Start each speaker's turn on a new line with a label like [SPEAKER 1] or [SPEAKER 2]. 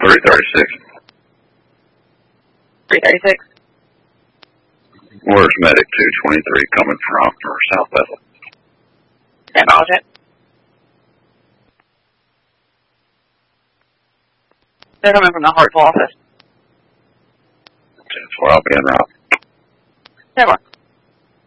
[SPEAKER 1] 336.
[SPEAKER 2] 336.
[SPEAKER 1] Where's Medic 223 coming from, or South Bethel?
[SPEAKER 2] Acknowledge it. They're coming from the Hartsville office.
[SPEAKER 1] That's where I'll be en route.
[SPEAKER 2] 10-4.